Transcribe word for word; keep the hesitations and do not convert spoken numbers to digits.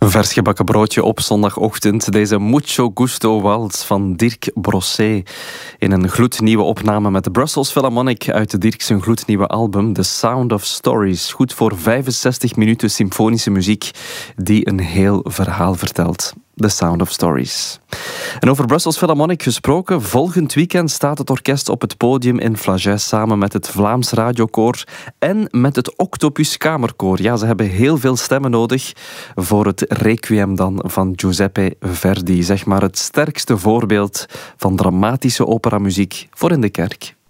Een vers gebakken broodje op zondagochtend. Deze Mucho Gusto Wals van Dirk Brossé. In een gloednieuwe opname met de Brussels Philharmonic uit de Dirk zijn gloednieuwe album The Sound of Stories. Goed voor vijfenzestig minuten symfonische muziek die een heel verhaal vertelt. The Sound of Stories. En over Brussels Philharmonic gesproken, volgend weekend staat het orkest op het podium in Flagey samen met het Vlaams Radiokoor en met het Octopus Kamerkoor. Ja, ze hebben heel veel stemmen nodig voor het Requiem dan van Giuseppe Verdi. Zeg maar het sterkste voorbeeld van dramatische operamuziek voor in de kerk.